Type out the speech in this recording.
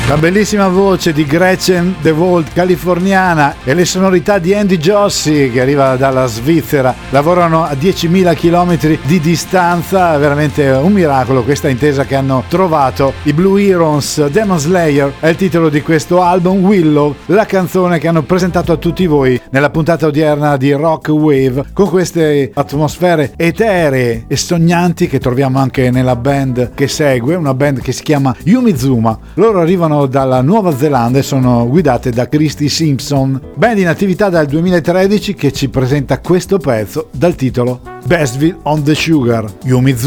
La bellissima voce di Gretchen De Volt, californiana, e le sonorità di Andy Jossi, che arriva dalla Svizzera. Lavorano a 10.000 km di distanza, veramente un miracolo questa intesa che hanno trovato. I Blue Herons, Demon Slayer è il titolo di questo album, Willow, la canzone che hanno presentato a tutti voi nella puntata odierna di Rock Wave, con queste atmosfere eteree e sognanti che troviamo anche nella band che segue, una band che si chiama Yumizuma. Loro arrivano dalla Nuova Zelanda e sono guidate da Christy Simpson, band in attività dal 2013 che ci presenta questo pezzo dal titolo Bestville on the Sugar, Yumizuma.